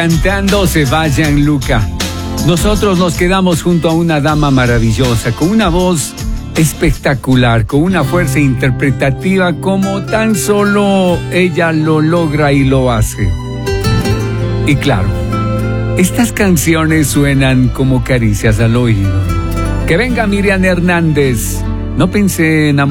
Cantando Sebastián Luca. Nosotros nos quedamos junto a una dama maravillosa, con una voz espectacular, con una fuerza interpretativa como tan solo ella lo logra y lo hace. Y claro, estas canciones suenan como caricias al oído. Que venga Miriam Hernández. No pensé en